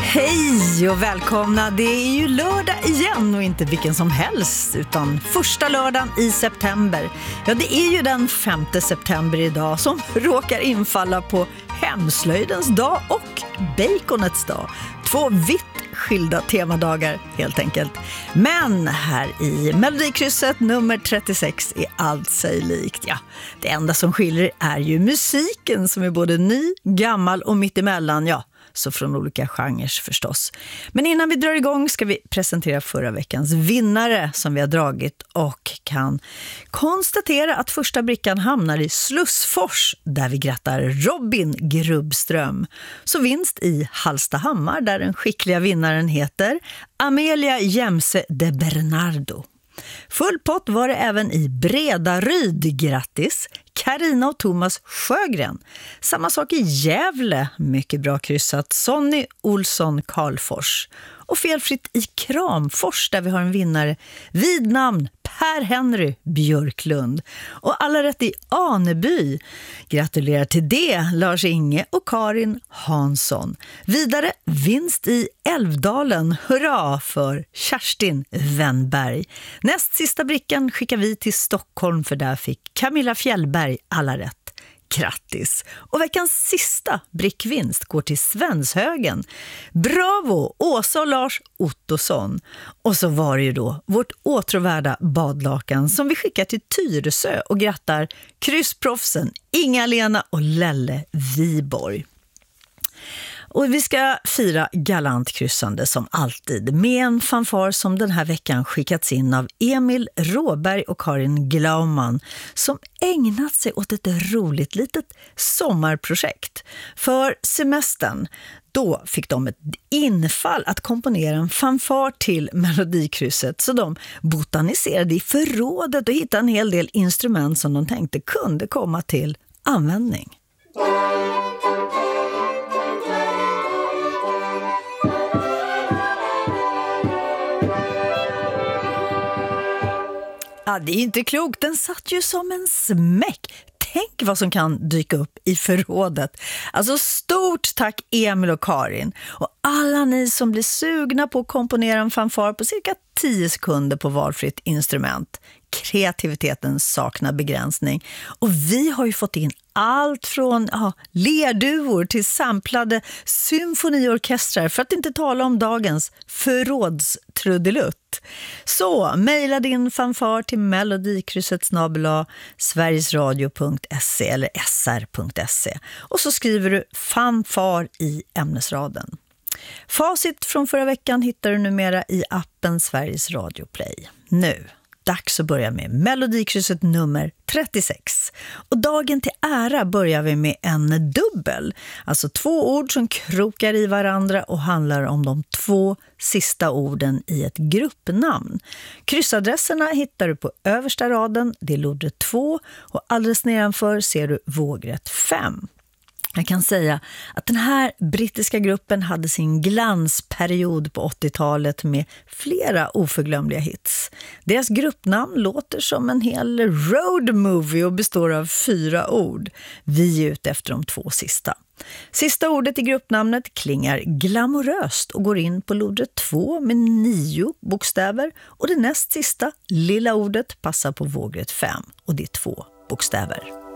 Hej och välkomna, det är ju lördag igen och inte vilken som helst utan första lördagen i september. Ja, det är ju den 5 september idag som råkar infalla på hemslöjdens dag och baconets dag. Två vitt skilda temadagar helt enkelt. Men här i Melodikrysset nummer 36 är allt sig likt. Ja, det enda som skiljer är ju musiken som är både ny, gammal och mittemellan, ja. Så från olika genrer förstås. Men innan vi drar igång ska vi presentera förra veckans vinnare som vi har dragit och kan konstatera att första brickan hamnar i Slussfors där vi grattar Robin Grubbström. Så vinst i Hallstahammar där den skickliga vinnaren heter Amelia Jämse de Bernardo. Full pott var det även i Bredaryd, grattis Carina och Thomas Sjögren. Samma sak i Gävle, mycket bra kryssat, Sonny Olsson Karlfors. Och felfritt i Kramfors där vi har en vinnare vid namn Per-Henry Björklund. Och alla rätt i Aneby. Gratulerar till det Lars-Inge och Karin Hansson. Vidare vinst i Älvdalen. Hurra för Kerstin Wennberg. Näst sista brickan skickar vi till Stockholm för där fick Camilla Fjällberg alla rätt. Grattis! Och veckans sista brickvinst går till Svenshögen. Bravo! Åsa och Lars Ottosson. Och så var det ju då vårt åtråvärda badlakan som vi skickar till Tyresö och grattar kryssproffsen Inga-Lena och Lelle Viborg. Och vi ska fira galant kryssande som alltid med en fanfar som den här veckan skickats in av Emil Råberg och Karin Glaumann som ägnat sig åt ett roligt litet sommarprojekt. För semestern, då fick de ett infall att komponera en fanfar till Melodikrysset så de botaniserade i förrådet och hittade en hel del instrument som de tänkte kunde komma till användning. Ja, det är inte klokt. Den satt ju som en smäck. Tänk vad som kan dyka upp i förrådet. Alltså stort tack Emil och Karin. Och alla ni som blir sugna på att komponera en fanfar på cirka 10 sekunder på valfritt instrument. Kreativiteten saknar begränsning. Och vi har ju fått in allt från lerduvor till samplade symfoniorkestrar för att inte tala om dagens förrådstrudelutt. Så mejla din fanfar till melodikrysset@sverigesradio.se eller sr.se och så skriver du fanfar i ämnesraden. Facit från förra veckan hittar du numera i appen Sveriges Radio Play. Nu dags att börja med Melodikrysset nummer 36. Och dagen till ära börjar vi med en dubbel. Alltså 2 ord som krokar i varandra och handlar om de 2 sista orden i ett gruppnamn. Kryssadresserna hittar du på översta raden, det är lodret 2 och alldeles nedanför ser du vågrätt 5. Jag kan säga att den här brittiska gruppen hade sin glansperiod på 80-talet med flera oförglömliga hits. Deras gruppnamn låter som en hel road movie och består av 4 ord. Vi är ute efter de 2 sista. Sista ordet i gruppnamnet klingar glamoröst och går in på lodret 2 med 9 bokstäver och det näst sista lilla ordet passar på vågrätt 5 och det är 2 bokstäver.